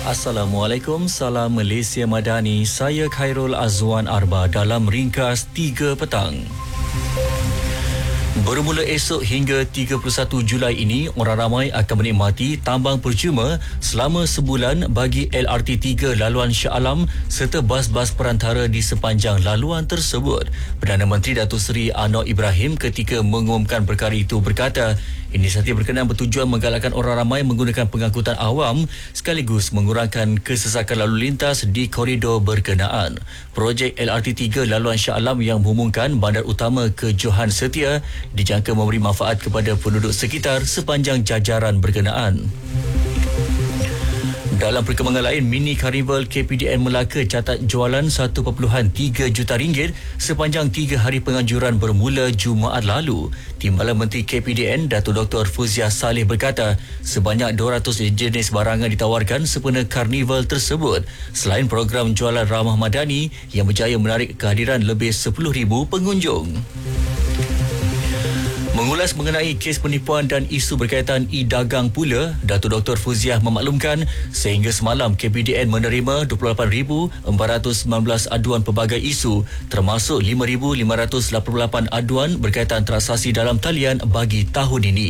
Assalamualaikum, salam Malaysia Madani. Saya Khairul Azwan Arba dalam ringkas 3 petang. Bermula esok hingga 31 Julai ini, orang ramai akan menikmati tambang percuma selama sebulan bagi LRT 3 laluan Shah Alam serta bas-bas perantara di sepanjang laluan tersebut. Perdana Menteri Datuk Seri Anwar Ibrahim ketika mengumumkan perkara itu berkata, inisiatif berkenaan bertujuan menggalakkan orang ramai menggunakan pengangkutan awam sekaligus mengurangkan kesesakan lalu lintas di koridor berkenaan. Projek LRT 3 laluan Shah Alam yang menghubungkan bandar utama ke Johan Setia dijangka memberi manfaat kepada penduduk sekitar sepanjang jajaran berkenaan. Dalam perkembangan lain, Mini Carnival KPDN Melaka catat jualan 1.3 juta ringgit sepanjang 3 hari penganjuran bermula Jumaat lalu. Timbalan Menteri KPDN Datuk Dr. Fuziah Saleh berkata, sebanyak 200 jenis barangan ditawarkan sempena karnival tersebut. Selain program jualan ramah madani yang berjaya menarik kehadiran lebih 10,000 pengunjung. Mengulas mengenai kes penipuan dan isu berkaitan e-dagang pula, Datuk Dr. Fuziah memaklumkan sehingga semalam KPDN menerima 28,419 aduan pelbagai isu termasuk 5,588 aduan berkaitan transaksi dalam talian bagi tahun ini.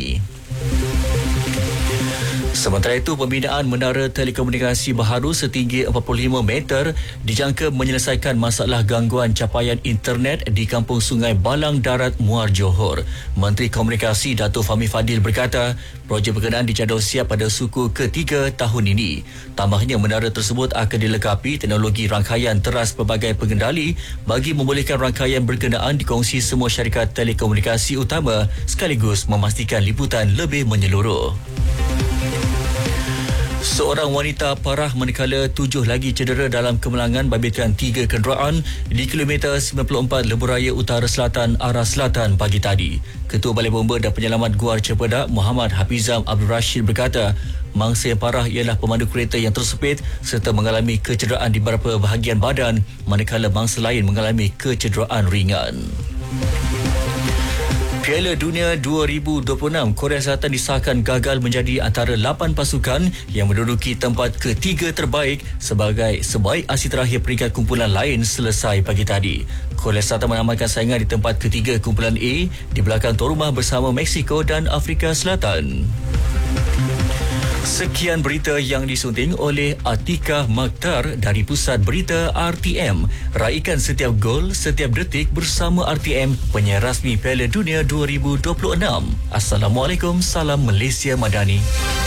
Sementara itu, pembinaan menara telekomunikasi baharu setinggi 45 meter dijangka menyelesaikan masalah gangguan capaian internet di Kampung Sungai Balang Darat, Muar Johor. Menteri Komunikasi Datuk Fahmi Fadil berkata, projek berkenaan dijadual siap pada suku ketiga tahun ini. Tambahnya, menara tersebut akan dilengkapi teknologi rangkaian teras pelbagai pengendali bagi membolehkan rangkaian berkenaan dikongsi semua syarikat telekomunikasi utama sekaligus memastikan liputan lebih menyeluruh. Seorang wanita parah manakala 7 lagi cedera dalam kemalangan babitkan 3 kenderaan di kilometer 94 Lebuh Raya Utara Selatan arah selatan pagi tadi. Ketua Balai Bomba dan Penyelamat Guar Cempedak Muhammad Hafizam Abdul Rashid berkata, mangsa yang parah ialah pemandu kereta yang tersepit serta mengalami kecederaan di beberapa bahagian badan manakala mangsa lain mengalami kecederaan ringan. Piala Dunia 2026, Korea Selatan disahkan gagal menjadi antara 8 pasukan yang menduduki tempat ketiga terbaik sebaik aksi terakhir peringkat kumpulan lain selesai pagi tadi. Korea Selatan menamatkan saingan di tempat ketiga kumpulan A di belakang tuan rumah bersama Mexico dan Afrika Selatan. Sekian berita yang disunting oleh Atika Makhtar dari Pusat Berita RTM. Raikan setiap gol, setiap detik bersama RTM, penyiar rasmi Piala Dunia 2026. Assalamualaikum, salam Malaysia Madani.